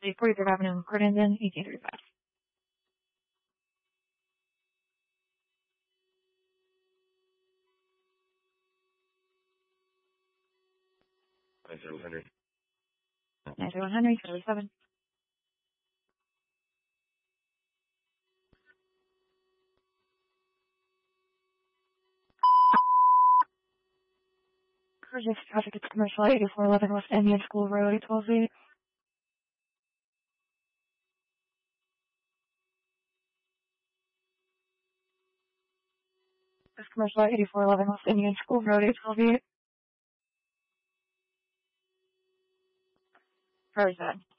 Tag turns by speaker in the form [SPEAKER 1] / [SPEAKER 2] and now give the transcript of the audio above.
[SPEAKER 1] The 43rd Avenue, Gordon, 1835.
[SPEAKER 2] Henry.
[SPEAKER 1] 901 Henry, 37. Project traffic at Commercial 8411 West Indian School Road, 812 8. This Commercial 8411 West Indian School Road, 812 8. Very sad.